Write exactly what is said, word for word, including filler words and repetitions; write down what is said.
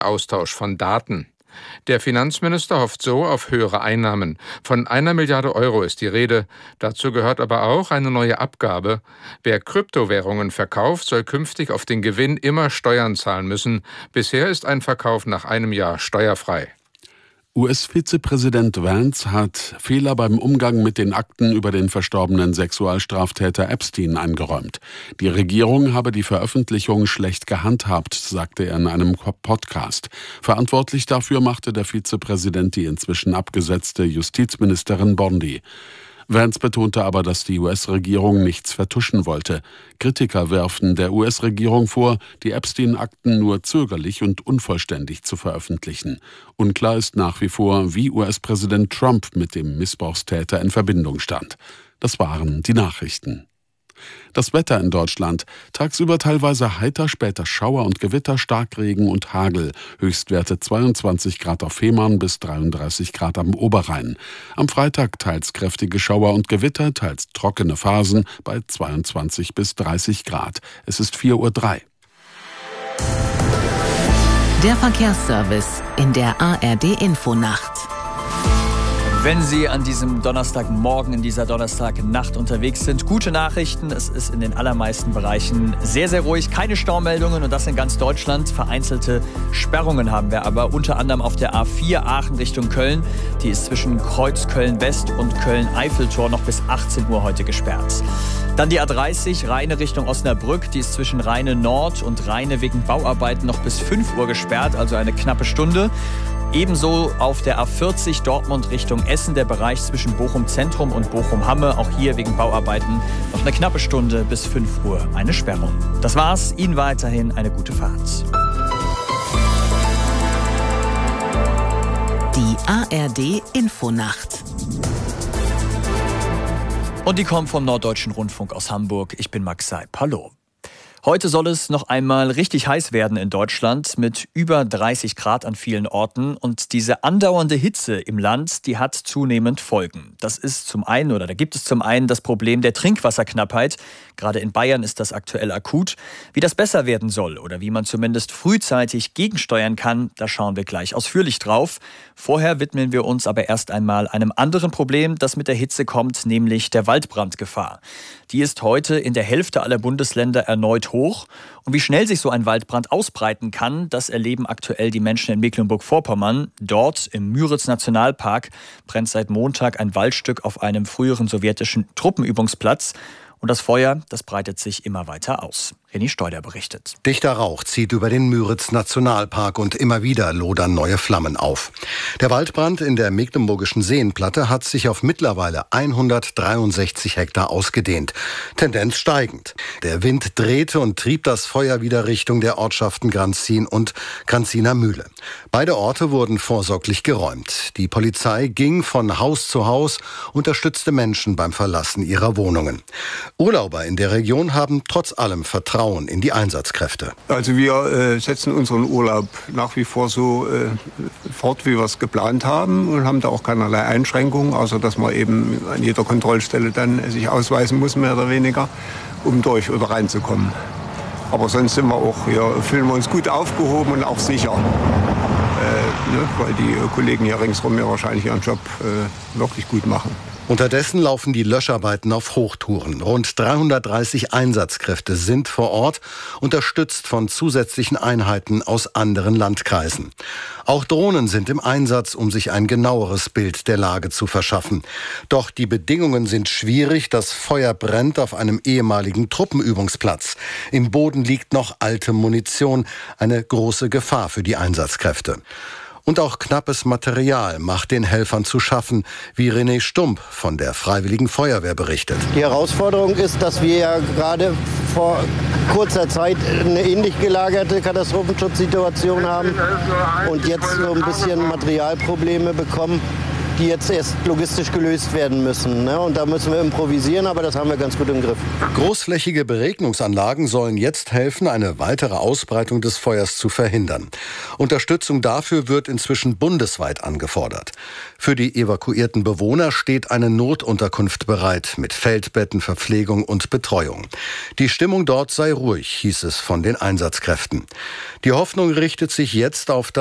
Austausch von Daten. Der Finanzminister hofft so auf höhere Einnahmen. Von einer Milliarde Euro ist die Rede. Dazu gehört aber auch eine neue Abgabe. Wer Kryptowährungen verkauft, soll künftig auf den Gewinn immer Steuern zahlen müssen. Bisher ist ein Verkauf nach einem Jahr steuerfrei. U S-Vizepräsident Vance hat Fehler beim Umgang mit den Akten über den verstorbenen Sexualstraftäter Epstein eingeräumt. Die Regierung habe die Veröffentlichung schlecht gehandhabt, sagte er in einem Podcast. Verantwortlich dafür machte der Vizepräsident die inzwischen abgesetzte Justizministerin Bondi. Vance betonte aber, dass die U S-Regierung nichts vertuschen wollte. Kritiker werfen der U S-Regierung vor, die Epstein-Akten nur zögerlich und unvollständig zu veröffentlichen. Unklar ist nach wie vor, wie U S-Präsident Trump mit dem Missbrauchstäter in Verbindung stand. Das waren die Nachrichten. Das Wetter in Deutschland. Tagsüber teilweise heiter, später Schauer und Gewitter, Starkregen und Hagel. Höchstwerte zweiundzwanzig Grad auf Fehmarn bis dreiunddreißig Grad am Oberrhein. Am Freitag teils kräftige Schauer und Gewitter, teils trockene Phasen bei zweiundzwanzig bis dreißig Grad. Es ist vier Uhr drei. Der Verkehrsservice in der A R D-Infonacht. Wenn Sie an diesem Donnerstagmorgen, in dieser Donnerstagnacht unterwegs sind, gute Nachrichten. Es ist in den allermeisten Bereichen sehr, sehr ruhig. Keine Staumeldungen und das in ganz Deutschland. Vereinzelte Sperrungen haben wir aber, unter anderem auf der A vier Aachen Richtung Köln. Die ist zwischen Kreuz Köln-West und Köln-Eiffeltor noch bis achtzehn Uhr heute gesperrt. Dann die A dreißig, Rheine Richtung Osnabrück. Die ist zwischen Rheine Nord und Rheine wegen Bauarbeiten noch bis fünf Uhr gesperrt, also eine knappe Stunde. Ebenso auf der A vierzig Dortmund Richtung Essen, der Bereich zwischen Bochum Zentrum und Bochum Hamme. Auch hier wegen Bauarbeiten noch eine knappe Stunde bis fünf Uhr eine Sperrung. Das war's. Ihnen weiterhin eine gute Fahrt. Die A R D-Infonacht. Und die kommt vom Norddeutschen Rundfunk aus Hamburg. Ich bin Max Seib. Hallo. Heute soll es noch einmal richtig heiß werden in Deutschland mit über dreißig Grad an vielen Orten. Und diese andauernde Hitze im Land, die hat zunehmend Folgen. Das ist zum einen, oder da gibt es zum einen das Problem der Trinkwasserknappheit. Gerade in Bayern ist das aktuell akut. Wie das besser werden soll oder wie man zumindest frühzeitig gegensteuern kann, da schauen wir gleich ausführlich drauf. Vorher widmen wir uns aber erst einmal einem anderen Problem, das mit der Hitze kommt, nämlich der Waldbrandgefahr. Die ist heute in der Hälfte aller Bundesländer erneut hoch. Und wie schnell sich so ein Waldbrand ausbreiten kann, das erleben aktuell die Menschen in Mecklenburg-Vorpommern. Dort im Müritz-Nationalpark brennt seit Montag ein Waldstück auf einem früheren sowjetischen Truppenübungsplatz. Und das Feuer, das breitet sich immer weiter aus. René Steuder berichtet. Dichter Rauch zieht über den Müritz-Nationalpark und immer wieder lodern neue Flammen auf. Der Waldbrand in der mecklenburgischen Seenplatte hat sich auf mittlerweile hundertdreiundsechzig Hektar ausgedehnt. Tendenz steigend. Der Wind drehte und trieb das Feuer wieder Richtung der Ortschaften Granzin und Granziner Mühle. Beide Orte wurden vorsorglich geräumt. Die Polizei ging von Haus zu Haus, unterstützte Menschen beim Verlassen ihrer Wohnungen. Urlauber in der Region haben trotz allem Vertrauen in die Einsatzkräfte. Also wir äh, setzen unseren Urlaub nach wie vor so äh, fort, wie wir es geplant haben und haben da auch keinerlei Einschränkungen, außer dass man eben an jeder Kontrollstelle dann sich ausweisen muss, mehr oder weniger, um durch oder reinzukommen. Aber sonst sind wir auch hier, fühlen wir uns gut aufgehoben und auch sicher, äh, ne, weil die Kollegen hier ringsherum ja wahrscheinlich ihren Job äh, wirklich gut machen. Unterdessen laufen die Löscharbeiten auf Hochtouren. Rund dreihundertdreißig Einsatzkräfte sind vor Ort, unterstützt von zusätzlichen Einheiten aus anderen Landkreisen. Auch Drohnen sind im Einsatz, um sich ein genaueres Bild der Lage zu verschaffen. Doch die Bedingungen sind schwierig. Das Feuer brennt auf einem ehemaligen Truppenübungsplatz. Im Boden liegt noch alte Munition, eine große Gefahr für die Einsatzkräfte. Und auch knappes Material macht den Helfern zu schaffen, wie René Stump von der Freiwilligen Feuerwehr berichtet. Die Herausforderung ist, dass wir ja gerade vor kurzer Zeit eine ähnlich gelagerte Katastrophenschutzsituation haben und jetzt so ein bisschen Materialprobleme bekommen. die jetzt erst logistisch gelöst werden müssen. Ne? Und da müssen wir improvisieren, aber das haben wir ganz gut im Griff. Großflächige Beregnungsanlagen sollen jetzt helfen, eine weitere Ausbreitung des Feuers zu verhindern. Unterstützung dafür wird inzwischen bundesweit angefordert. Für die evakuierten Bewohner steht eine Notunterkunft bereit mit Feldbetten, Verpflegung und Betreuung. Die Stimmung dort sei ruhig, hieß es von den Einsatzkräften. Die Hoffnung richtet sich jetzt auf das